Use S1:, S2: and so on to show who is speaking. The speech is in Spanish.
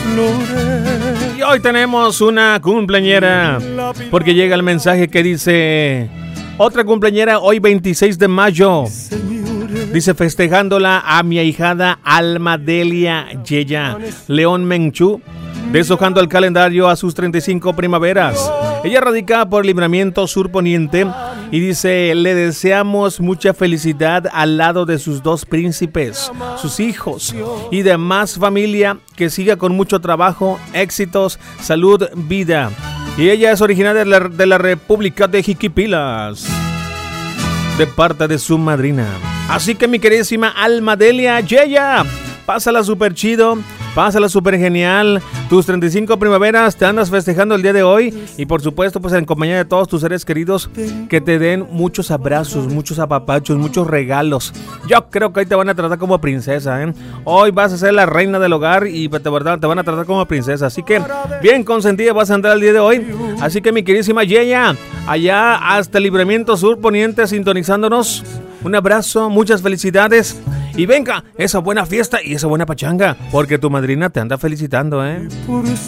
S1: Y hoy tenemos una cumpleañera, porque llega el mensaje que dice: otra cumpleañera hoy 26 de mayo. Dice, festejándola a mi ahijada Alma Delia Yeya León Menchú, deshojando el calendario a sus 35 primaveras. Ella radica por Libramiento Sur Poniente y dice, le deseamos mucha felicidad al lado de sus dos príncipes, sus hijos y demás familia, que siga con mucho trabajo, éxitos, salud, vida. Y ella es originaria de la República de Jiquipilas, de parte de su madrina. Así que mi queridísima Alma Delia Yeya, pásala súper chido, pásala súper genial. Tus 35 primaveras te andas festejando el día de hoy. Y por supuesto, pues en compañía de todos tus seres queridos, que te den muchos abrazos, muchos apapachos, muchos regalos. Yo creo que hoy te van a tratar como princesa, ¿eh? Hoy vas a ser la reina del hogar y de verdad te van a tratar como princesa. Así que bien consentida vas a andar el día de hoy. Así que mi queridísima Yeya, allá hasta el Libramiento Sur Poniente sintonizándonos. Un abrazo, muchas felicidades. Y venga, esa buena fiesta y esa buena pachanga, porque tu madrina te anda felicitando, ¿eh?